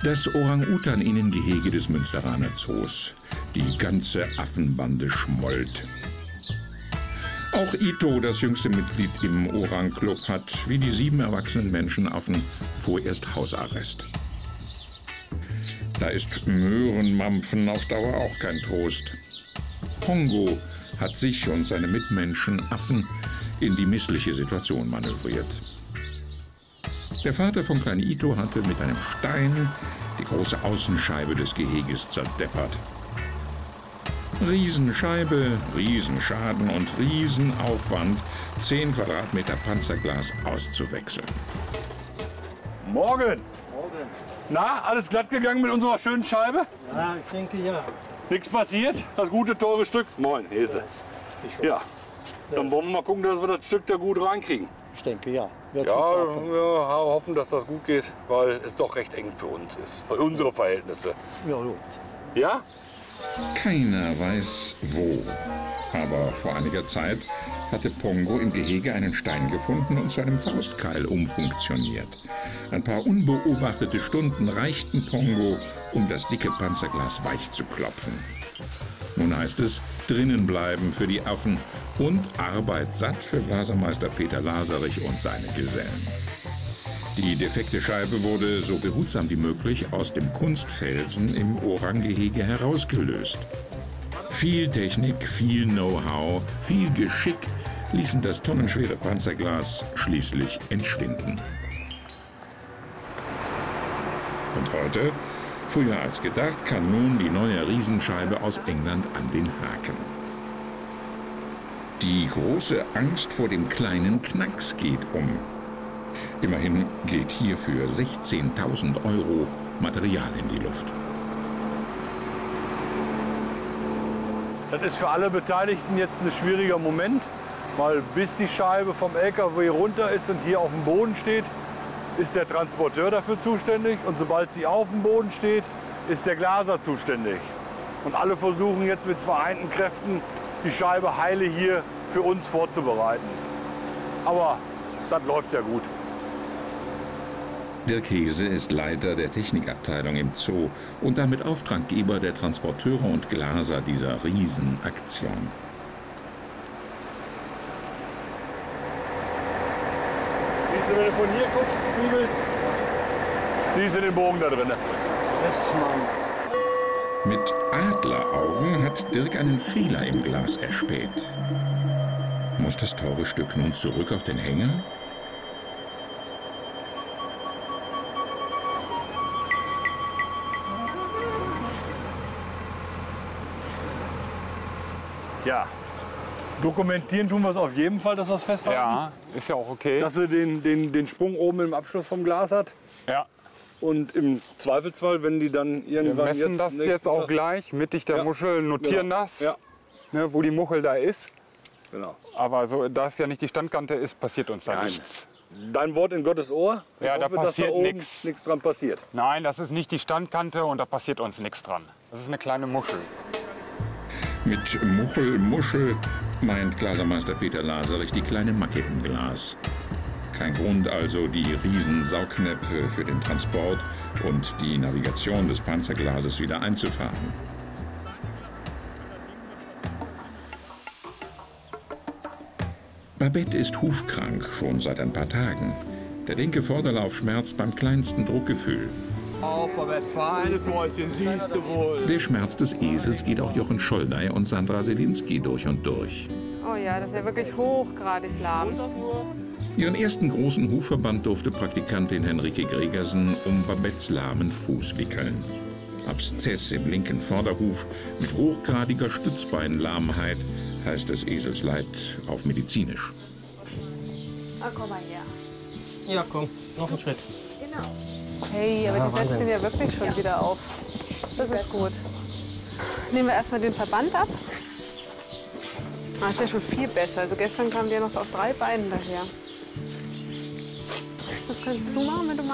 Das Orang-Utan-Innengehege des Münsteraner Zoos. Die ganze Affenbande schmollt. Auch Ito, das jüngste Mitglied im Orang-Club, hat, wie die 7 erwachsenen Menschenaffen, vorerst Hausarrest. Da ist Möhrenmampfen auf Dauer auch kein Trost. Pongo hat sich und seine Mitmenschen Affen in die missliche Situation manövriert. Der Vater von Klein Ito hatte mit einem Stein die große Außenscheibe des Geheges zerdeppert. Riesenscheibe, Riesenschaden und Riesenaufwand, 10 Quadratmeter Panzerglas auszuwechseln. Morgen! Morgen! Na, alles glatt gegangen mit unserer schönen Scheibe? Ja, ich denke ja. Nichts passiert? Das gute, teure Stück? Moin, Hese. Ja. Dann wollen wir mal gucken, dass wir das Stück da gut reinkriegen. Ich denke ja. Wird Ja, schon wir hoffen, dass das gut geht, weil es doch recht eng für uns ist, für unsere Verhältnisse. Ja, gut. Ja? Keiner weiß wo. Aber vor einiger Zeit hatte Pongo im Gehege einen Stein gefunden und zu einem Faustkeil umfunktioniert. Ein paar unbeobachtete Stunden reichten Pongo, um das dicke Panzerglas weich zu klopfen. Nun heißt es, drinnen bleiben für die Affen und Arbeit satt für Glasermeister Peter Laserich und seine Gesellen. Die defekte Scheibe wurde so behutsam wie möglich aus dem Kunstfelsen im Orang-Gehege herausgelöst. Viel Technik, viel Know-how, viel Geschick ließen das tonnenschwere Panzerglas schließlich entschwinden. Und heute, früher als gedacht, kann nun die neue Riesenscheibe aus England an den Haken. Die große Angst vor dem kleinen Knacks geht um. Immerhin geht hier für 16.000 € Material in die Luft. Das ist für alle Beteiligten jetzt ein schwieriger Moment, weil bis die Scheibe vom LKW runter ist und hier auf dem Boden steht, ist der Transporteur dafür zuständig. Und sobald sie auf dem Boden steht, ist der Glaser zuständig. Und alle versuchen jetzt mit vereinten Kräften, die Scheibe heile hier für uns vorzubereiten. Aber das läuft ja gut. Dirk Hese ist Leiter der Technikabteilung im Zoo und damit Auftraggeber der Transporteure und Glaser dieser Riesenaktion. Siehst du, wenn du von hier guckst, spiegelt, siehst du den Bogen da drin. Das Mann. Mit Adleraugen hat Dirk einen Fehler im Glas erspäht. Muss das teure Stück nun zurück auf den Hänger? Ja, dokumentieren tun wir es auf jeden Fall, dass wir es festhalten. Ja, ist ja auch okay. Dass er den Sprung oben im Abschluss vom Glas hat. Ja. Und im Zweifelsfall, wenn die dann Wir irgendwann messen das jetzt auch gleich mittig der Ja. Muschel, notieren Genau. das, Ja, ne, wo die Muschel da ist. genau. Aber so, da es ja nicht die Standkante ist, passiert uns da Nein. nichts. Dein Wort in Gottes Ohr. Ich Ja, da hoffe, passiert dass da oben nix. nichts dran passiert. Nein, das ist nicht die Standkante und da passiert uns nichts dran. Das ist eine kleine Muschel. Mit Muschel meint Glasermeister Peter Laserich die kleine Macke im Glas. Kein Grund also, die Riesensaugnäpfe für den Transport und die Navigation des Panzerglases wieder einzufahren. Babette ist hufkrank, schon seit ein paar Tagen. Der linke Vorderlauf schmerzt beim kleinsten Druckgefühl. Auf, Babette, feines Mäuschen, siehst du wohl. Der Schmerz des Esels geht auch Jochen Scholdey und Sandra Selinski durch und durch. Oh ja, das ist ja wirklich hochgradig lahm. Ihren ersten großen Hufverband durfte Praktikantin Henrike Gregersen um Babettes lahmen Fuß wickeln. Abszess im linken Vorderhuf mit hochgradiger Stützbeinlahmheit heißt des Esels Leid auf medizinisch. Ah, komm mal her. Ja, komm, noch einen Schritt. Genau. Hey, aber die setzt den ja wirklich schon wieder auf. Das ist gut. Nehmen wir erstmal den Verband ab. Das ist ja schon viel besser. Also gestern kam der noch so auf 3 Beinen daher. Was könntest du machen, wenn du mal